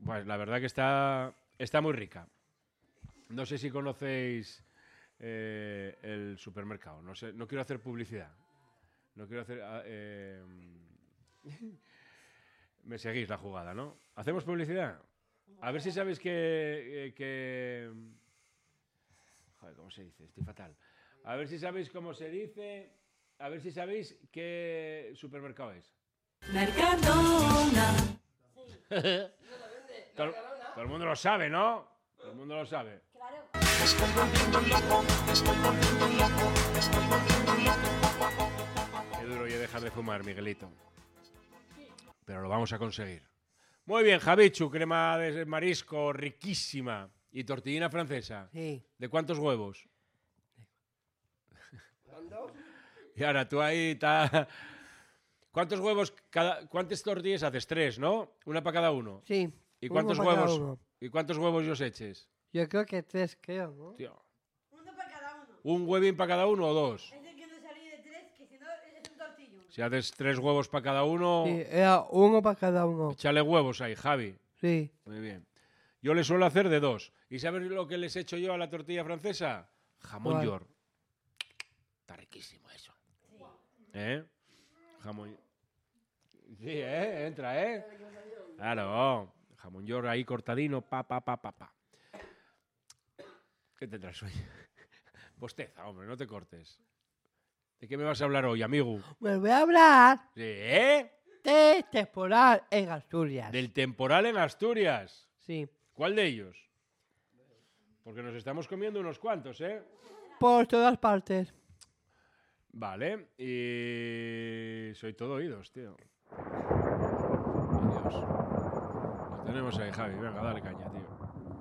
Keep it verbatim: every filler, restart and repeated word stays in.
Pues la verdad que está, está muy rica. No sé si conocéis eh, el supermercado. No sé, no quiero hacer publicidad. No quiero hacer... Eh, me seguís la jugada, ¿no? ¿Hacemos publicidad? A ver si sabéis que... que... Joder, ¿cómo se dice? Estoy fatal. A ver si sabéis cómo se dice... A ver si sabéis qué supermercado es. Mercadona. todo, todo el mundo lo sabe, ¿no? Todo el mundo lo sabe. Claro. Qué duro y dejar de fumar, Miguelito. Pero lo vamos a conseguir. Muy bien, Javichu, crema de marisco riquísima. Y tortillina francesa. Sí. ¿De cuántos huevos? ¿Cuándo? Y ahora tú ahí está... ¿Cuántos huevos, cada... ¿Cuántas tortillas haces? Tres, ¿no? Una para cada uno. Sí. ¿Y cuántos uno para cada huevos? uno. ¿Y cuántos huevos os eches? Yo creo que tres, creo, ¿no? Tío. Uno para cada uno. ¿Un huevín para cada uno o dos? Es de que no salí de tres, que si no es un tortillo. Si haces tres huevos para cada uno, Sí, era uno para cada uno. échale huevos ahí, Javi. Sí. Muy bien. Yo le suelo hacer de dos. ¿Y sabes lo que les echo yo a la tortilla francesa? Jamón ¿Cuál? york. Está riquísimo eso. ¿Eh? Jamón... Sí, ¿eh? Entra, ¿eh? Claro. Jamón york ahí cortadino, pa, pa, pa, pa, pa. ¿Qué te traes hoy? Bosteza, hombre, no te cortes. ¿De qué me vas a hablar hoy, amigo? Me voy a hablar ¿Sí, ¿Eh? de temporal en Asturias. Del temporal en Asturias. Sí. ¿Cuál de ellos? Porque nos estamos comiendo unos cuantos, ¿eh? Por todas partes. Vale, y soy todo oídos, tío. Adiós. Lo tenemos ahí, Javi. Venga, dale caña, tío.